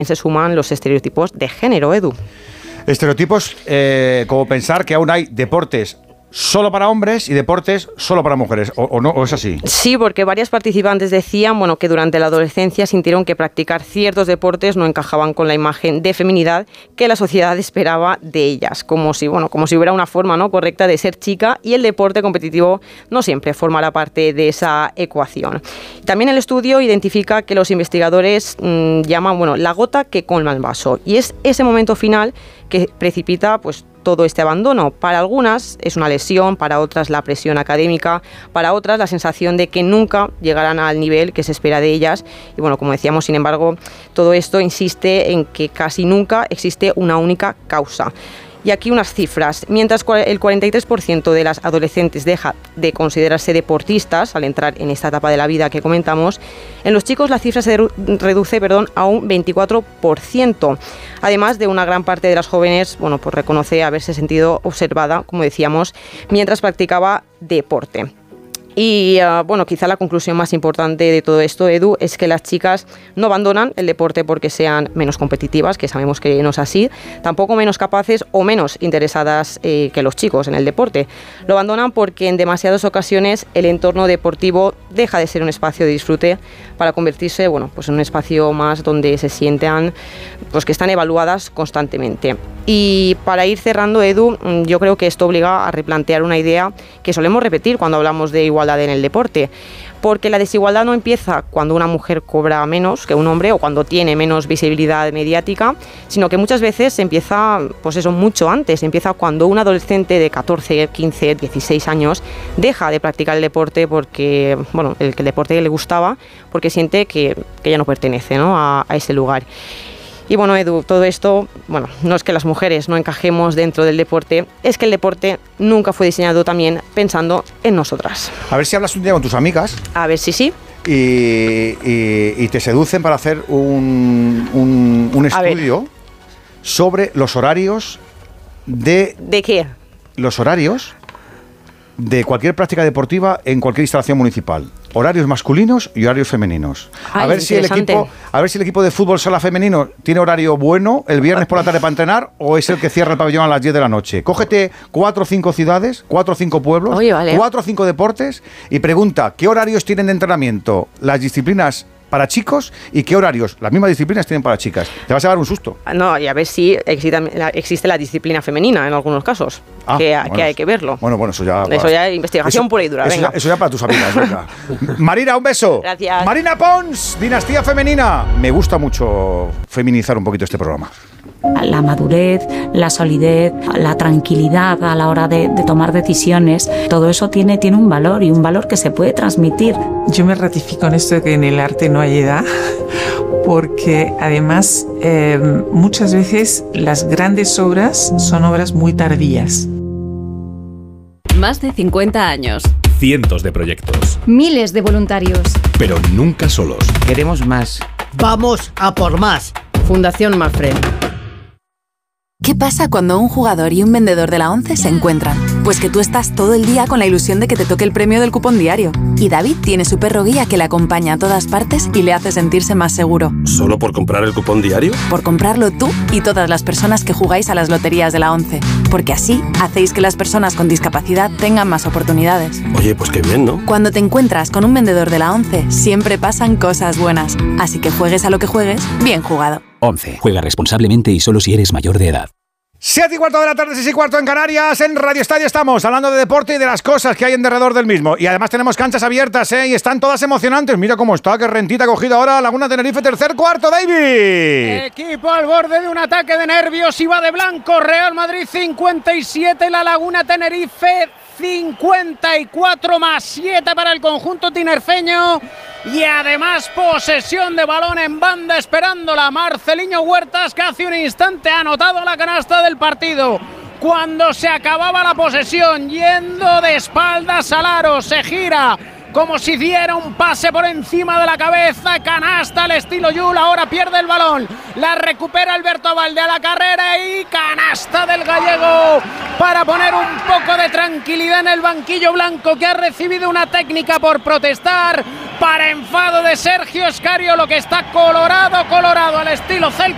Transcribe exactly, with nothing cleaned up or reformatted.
se suman los estereotipos de género, Edu. Estereotipos eh, como pensar que aún hay deportes solo para hombres y deportes solo para mujeres, ¿o, o no? ¿O es así? Sí, porque varias participantes decían, bueno, que durante la adolescencia sintieron que practicar ciertos deportes no encajaban con la imagen de feminidad que la sociedad esperaba de ellas, como si, bueno, como si hubiera una forma, ¿no?, correcta de ser chica, y el deporte competitivo no siempre formará parte de esa ecuación. También el estudio identifica que los investigadores mmm, llaman, bueno, la gota que colma el vaso, y es ese momento final que precipita, pues, todo este abandono. Para algunas es una lesión, para otras la presión académica, para otras la sensación de que nunca llegarán al nivel que se espera de ellas. Y bueno, como decíamos, sin embargo, todo esto insiste en que casi nunca existe una única causa. Y aquí unas cifras. Mientras el cuarenta y tres por ciento de las adolescentes deja de considerarse deportistas al entrar en esta etapa de la vida que comentamos, en los chicos la cifra se reduce, perdón, a un veinticuatro por ciento. Además de una gran parte de las jóvenes, bueno, pues reconoce haberse sentido observada, como decíamos, mientras practicaba deporte. Y uh, bueno, quizá la conclusión más importante de todo esto, Edu, es que las chicas no abandonan el deporte porque sean menos competitivas, que sabemos que no es así, tampoco menos capaces o menos interesadas eh, que los chicos en el deporte. Lo abandonan porque en demasiadas ocasiones el entorno deportivo deja de ser un espacio de disfrute para convertirse, bueno, pues en un espacio más donde se sientan, pues que están evaluadas constantemente. Y para ir cerrando, Edu, yo creo que esto obliga a replantear una idea que solemos repetir cuando hablamos de igualdad en el deporte, porque la desigualdad no empieza cuando una mujer cobra menos que un hombre o cuando tiene menos visibilidad mediática, sino que muchas veces se empieza, pues eso, mucho antes, empieza cuando un adolescente de catorce, quince, dieciséis años deja de practicar el deporte porque, bueno, el, el deporte que le gustaba, porque siente que, que ya no pertenece, ¿no?, a, a ese lugar. Y bueno, Edu, todo esto, bueno, no es que las mujeres no encajemos dentro del deporte, es que el deporte nunca fue diseñado también pensando en nosotras. A ver si hablas un día con tus amigas. A ver si sí. Y, y, y te seducen para hacer un, un, un estudio sobre los horarios de... ¿De qué? Los horarios de cualquier práctica deportiva en cualquier instalación municipal. Horarios masculinos y horarios femeninos. Ay, a ver si el equipo, a ver si el equipo de fútbol sala femenino tiene horario bueno el viernes por la tarde para entrenar, o es el que cierra el pabellón a las diez de la noche. Cógete cuatro o cinco ciudades, cuatro o cinco pueblos, Oye, vale. cuatro o cinco deportes y pregunta qué horarios tienen de entrenamiento las disciplinas para chicos y qué horarios las mismas disciplinas tienen para chicas. Te vas a dar un susto. No, y a ver si existe, existe la disciplina femenina en algunos casos, ah, que, bueno, que hay que verlo. Bueno, bueno, eso ya... Eso ya es investigación eso, pura y dura, eso venga. Ya, eso ya para tus amigas, venga. Marina, un beso. Gracias. Marina Pons, Dinastía Femenina. Me gusta mucho feminizar un poquito este programa. La madurez, la solidez, la tranquilidad a la hora de, de tomar decisiones, todo eso tiene, tiene un valor, y un valor que se puede transmitir. Yo me ratifico en esto de que en el arte no hay edad, porque además eh, muchas veces las grandes obras son obras muy tardías. Más de cincuenta años. Cientos de proyectos. Miles de voluntarios. Pero nunca solos. Queremos más. Vamos a por más. Fundación Mafre. ¿Qué pasa cuando un jugador y un vendedor de la ONCE se encuentran? Pues que tú estás todo el día con la ilusión de que te toque el premio del cupón diario. Y David tiene su perro guía que le acompaña a todas partes y le hace sentirse más seguro. ¿Solo por comprar el cupón diario? Por comprarlo tú y todas las personas que jugáis a las loterías de la ONCE. Porque así hacéis que las personas con discapacidad tengan más oportunidades. Oye, pues qué bien, ¿no? Cuando te encuentras con un vendedor de la ONCE, siempre pasan cosas buenas. Así que juegues a lo que juegues, bien jugado. ONCE. Juega responsablemente y solo si eres mayor de edad. Siete y cuarto de la tarde, seis y cuarto en Canarias. En Radio Estadio estamos hablando de deporte y de las cosas que hay en derredor del mismo. Y además tenemos canchas abiertas, ¿eh? Y están todas emocionantes. Mira cómo está, qué rentita ha cogido ahora Laguna Tenerife, tercer cuarto, David. Equipo al borde de un ataque de nervios y va de blanco. Real Madrid cincuenta y siete, la Laguna Tenerife cincuenta y cuatro, más siete para el conjunto tinerfeño. Y además posesión de balón en banda esperándola Marceliño Huertas, que hace un instante ha anotado la canasta del partido. Cuando se acababa la posesión, yendo de espaldas al aro, se gira como si diera un pase por encima de la cabeza, canasta al estilo Yul, ahora pierde el balón, la recupera Alberto Valde a la carrera y canasta del gallego para poner un poco de tranquilidad en el banquillo blanco, que ha recibido una técnica por protestar, para enfado de Sergio Escario, lo que está colorado, colorado al estilo Celta